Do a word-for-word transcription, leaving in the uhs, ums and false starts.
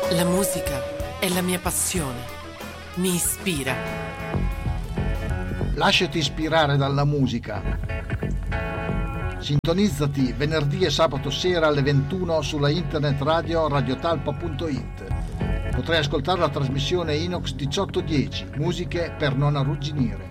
La musica è la mia passione. Mi ispira. Lasciati ispirare dalla musica. Sintonizzati venerdì e sabato sera alle ventuno sulla internet radio radiotalpa punto it. Potrai ascoltare la trasmissione Inox diciotto dieci, musiche per non arrugginire.